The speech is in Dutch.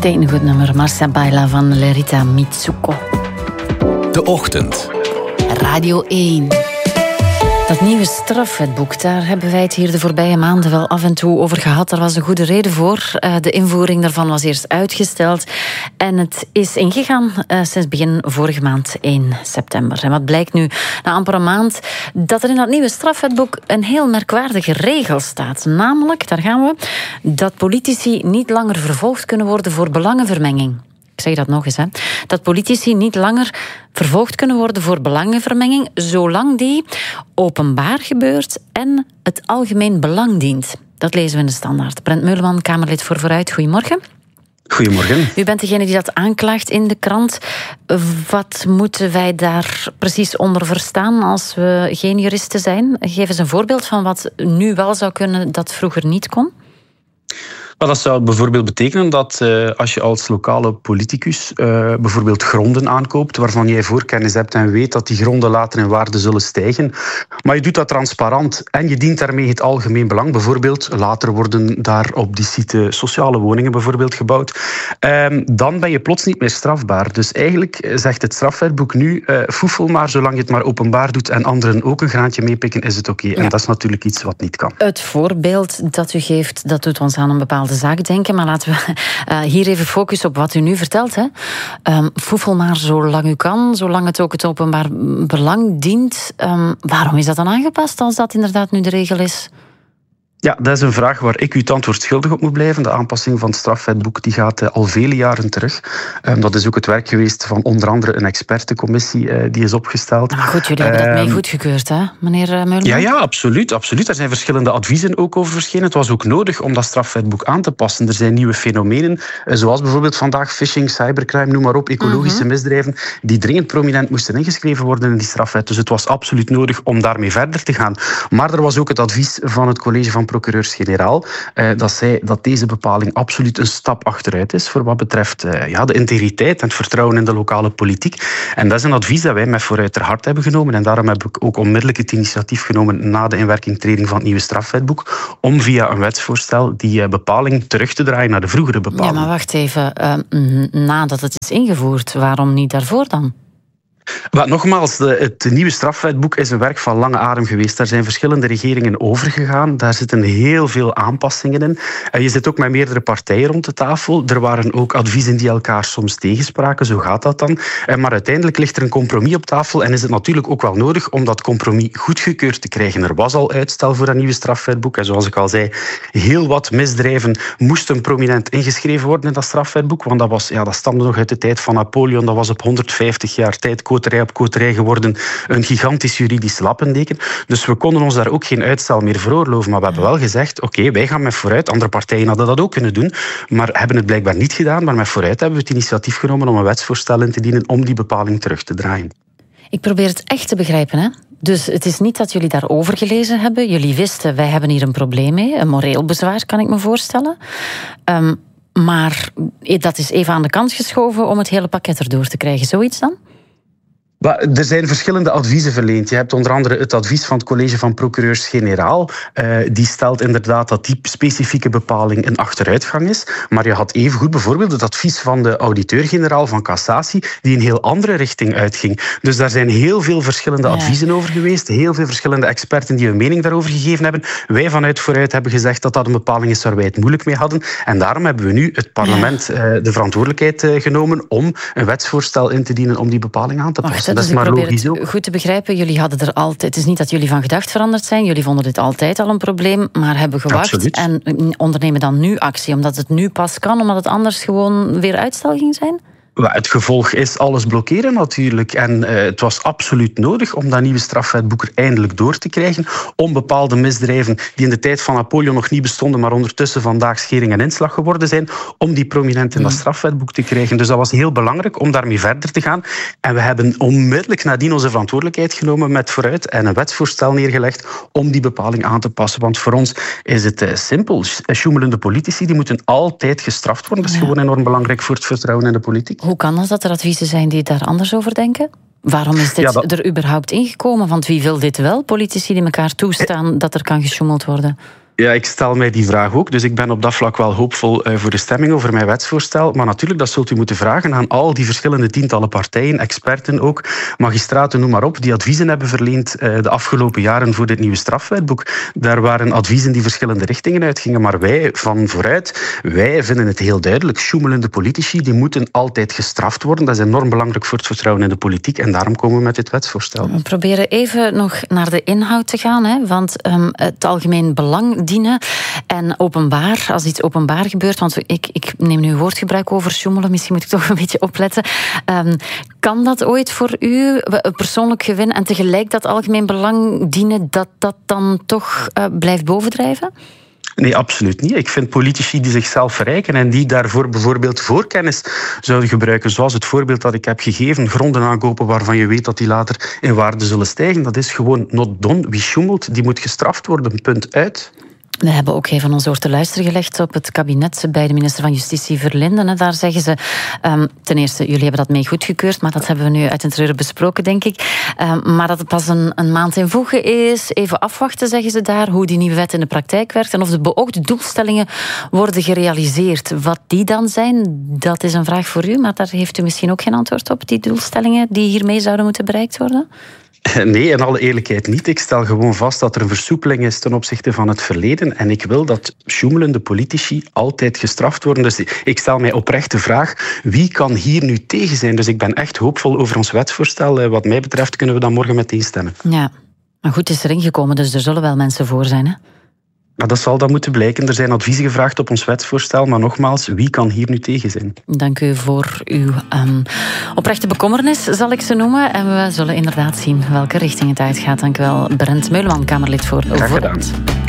Steengoed nummer, Marcia Baila van Lerita Mitsuko. De Ochtend. Radio 1. Dat nieuwe strafwetboek, daar hebben wij het hier de voorbije maanden wel af en toe over gehad. Er was een goede reden voor. De invoering daarvan was eerst uitgesteld. En het is ingegaan sinds begin vorige maand 1 september. En wat blijkt nu, na amper een maand, dat er in dat nieuwe strafwetboek een heel merkwaardige regel staat. Namelijk, daar gaan we, dat politici niet langer vervolgd kunnen worden voor belangenvermenging. Ik zeg dat nog eens, hè. Dat politici niet langer vervolgd kunnen worden voor belangenvermenging, zolang die openbaar gebeurt en het algemeen belang dient. Dat lezen we in de Standaard. Brent Meuleman, Kamerlid voor Vooruit. Goedemorgen. Goedemorgen. U bent degene die dat aanklaagt in de krant. Wat moeten wij daar precies onder verstaan als we geen juristen zijn? Geef eens een voorbeeld van wat nu wel zou kunnen dat vroeger niet kon. Maar dat zou bijvoorbeeld betekenen dat als je als lokale politicus bijvoorbeeld gronden aankoopt, waarvan jij voorkennis hebt en weet dat die gronden later in waarde zullen stijgen, maar je doet dat transparant en je dient daarmee het algemeen belang. Bijvoorbeeld, later worden daar op die site sociale woningen bijvoorbeeld gebouwd. Dan ben je plots niet meer strafbaar. Dus eigenlijk zegt het strafwetboek nu, foefel maar, zolang je het maar openbaar doet en anderen ook een graantje meepikken, is het oké. En dat is natuurlijk iets wat niet kan. Het voorbeeld dat u geeft, dat doet ons aan een bepaalde zaak denken, maar laten we hier even focussen op wat u nu vertelt. Hè. Foefel maar zolang u kan, zolang het ook het openbaar belang dient. Waarom is dat dan aangepast als dat inderdaad nu de regel is? Ja, dat is een vraag waar ik u het antwoord schuldig op moet blijven. De aanpassing van het strafwetboek die gaat al vele jaren terug. Dat is ook het werk geweest van onder andere een expertencommissie die is opgesteld. Maar goed, jullie hebben dat mee goedgekeurd, hè, meneer Meuleman? Ja, absoluut. Er zijn verschillende adviezen ook over verschenen. Het was ook nodig om dat strafwetboek aan te passen. Er zijn nieuwe fenomenen, zoals bijvoorbeeld vandaag phishing, cybercrime, noem maar op, ecologische misdrijven, die dringend prominent moesten ingeschreven worden in die strafwet. Dus het was absoluut nodig om daarmee verder te gaan. Maar er was ook het advies van het college van procureurs-generaal, dat zei dat deze bepaling absoluut een stap achteruit is voor wat betreft de integriteit en het vertrouwen in de lokale politiek. En dat is een advies dat wij met Vooruit ter harte hebben genomen. En daarom heb ik ook onmiddellijk het initiatief genomen na de inwerkingtreding van het nieuwe strafwetboek, om via een wetsvoorstel die bepaling terug te draaien naar de vroegere bepaling. Ja, maar wacht even. Nadat het is ingevoerd, waarom niet daarvoor dan? Maar nogmaals, het nieuwe strafwetboek is een werk van lange adem geweest. Daar zijn verschillende regeringen overgegaan. Daar zitten heel veel aanpassingen in. Je zit ook met meerdere partijen rond de tafel. Er waren ook adviezen die elkaar soms tegenspraken. Zo gaat dat dan. Maar uiteindelijk ligt er een compromis op tafel en is het natuurlijk ook wel nodig om dat compromis goedgekeurd te krijgen. Er was al uitstel voor dat nieuwe strafwetboek. En zoals ik al zei, heel wat misdrijven moesten prominent ingeschreven worden in dat strafwetboek. Want dat stamde nog uit de tijd van Napoleon. Dat was op 150 jaar tijd koterij op koterij geworden, een gigantisch juridisch lappendeken. Dus we konden ons daar ook geen uitstel meer veroorloven. Maar we hebben wel gezegd, oké, wij gaan met Vooruit. Andere partijen hadden dat ook kunnen doen, maar hebben het blijkbaar niet gedaan. Maar met Vooruit hebben we het initiatief genomen om een wetsvoorstel in te dienen om die bepaling terug te draaien. Ik probeer het echt te begrijpen, hè? Dus het is niet dat jullie daarover gelezen hebben. Jullie wisten, wij hebben hier een probleem mee. Een moreel bezwaar, kan ik me voorstellen. Maar dat is even aan de kant geschoven om het hele pakket erdoor te krijgen. Zoiets dan? Er zijn verschillende adviezen verleend. Je hebt onder andere het advies van het college van procureurs-generaal. Die stelt inderdaad dat die specifieke bepaling een achteruitgang is. Maar je had evengoed bijvoorbeeld het advies van de auditeur-generaal van Cassatie, die een heel andere richting uitging. Dus daar zijn heel veel verschillende adviezen over geweest. Heel veel verschillende experten die hun mening daarover gegeven hebben. Wij vanuit Vooruit hebben gezegd dat dat een bepaling is waar wij het moeilijk mee hadden. En daarom hebben we nu het parlement de verantwoordelijkheid genomen om een wetsvoorstel in te dienen om die bepaling aan te passen. Dus ik probeer het goed te begrijpen. Jullie hadden er altijd. Het is niet dat jullie van gedacht veranderd zijn. Jullie vonden dit altijd al een probleem, maar hebben gewacht. Absoluut. En ondernemen dan nu actie, omdat het nu pas kan, omdat het anders gewoon weer uitstel ging zijn? Het gevolg is alles blokkeren natuurlijk. En het was absoluut nodig om dat nieuwe strafwetboek er eindelijk door te krijgen. Om bepaalde misdrijven die in de tijd van Napoleon nog niet bestonden, maar ondertussen vandaag schering en inslag geworden zijn, om die prominent in dat strafwetboek te krijgen. Dus dat was heel belangrijk om daarmee verder te gaan. En we hebben onmiddellijk nadien onze verantwoordelijkheid genomen met Vooruit en een wetsvoorstel neergelegd om die bepaling aan te passen. Want voor ons is het simpel. Sjoemelende politici die moeten altijd gestraft worden. Dat is gewoon enorm belangrijk voor het vertrouwen in de politiek. Hoe kan het dat er adviezen zijn die daar anders over denken? Waarom is dit er überhaupt ingekomen? Want wie wil dit wel? Politici die elkaar toestaan dat er kan gesjoemeld worden? Ja, ik stel mij die vraag ook. Dus ik ben op dat vlak wel hoopvol voor de stemming over mijn wetsvoorstel. Maar natuurlijk, dat zult u moeten vragen aan al die verschillende tientallen partijen, experten ook, magistraten, noem maar op, die adviezen hebben verleend de afgelopen jaren voor dit nieuwe strafwetboek. Daar waren adviezen die verschillende richtingen uitgingen. Maar wij van vooruit, wij vinden het heel duidelijk. Sjoemelende politici, die moeten altijd gestraft worden. Dat is enorm belangrijk voor het vertrouwen in de politiek. En daarom komen we met dit wetsvoorstel. We proberen even nog naar de inhoud te gaan. Hè? Want het algemeen belang dienen en openbaar, als iets openbaar gebeurt, want ik neem nu woordgebruik over sjoemelen, misschien moet ik toch een beetje opletten. Kan dat ooit voor u persoonlijk gewin en tegelijk dat algemeen belang dienen, dat dan toch blijft bovendrijven? Nee, absoluut niet. Ik vind politici die zichzelf verrijken en die daarvoor bijvoorbeeld voorkennis zouden gebruiken, zoals het voorbeeld dat ik heb gegeven, gronden aankopen waarvan je weet dat die later in waarde zullen stijgen. Dat is gewoon not done. Wie sjoemelt, die moet gestraft worden. Punt uit. We hebben ook even ons oor te luisteren gelegd op het kabinet bij de minister van Justitie Verlinden. Daar zeggen ze, ten eerste, jullie hebben dat mee goedgekeurd, maar dat hebben we nu uit het treuren besproken, denk ik. Maar dat het pas een maand in voegen is. Even afwachten, zeggen ze daar, hoe die nieuwe wet in de praktijk werkt en of de beoogde doelstellingen worden gerealiseerd. Wat die dan zijn, dat is een vraag voor u, maar daar heeft u misschien ook geen antwoord op, die doelstellingen die hiermee zouden moeten bereikt worden? Nee, in alle eerlijkheid niet. Ik stel gewoon vast dat er een versoepeling is ten opzichte van het verleden. En ik wil dat sjoemelende politici altijd gestraft worden. Dus ik stel mij oprecht de vraag, wie kan hier nu tegen zijn? Dus ik ben echt hoopvol over ons wetsvoorstel. Wat mij betreft kunnen we dan morgen meteen stemmen. Ja, maar goed, het is erin gekomen, dus er zullen wel mensen voor zijn, hè? Maar dat zal dan moeten blijken. Er zijn adviezen gevraagd op ons wetsvoorstel, maar nogmaals, wie kan hier nu tegen zijn? Dank u voor uw oprechte bekommernis, zal ik ze noemen. En we zullen inderdaad zien welke richting het uitgaat. Dank u wel, Bernd Meuleman, Kamerlid voor Graag gedaan.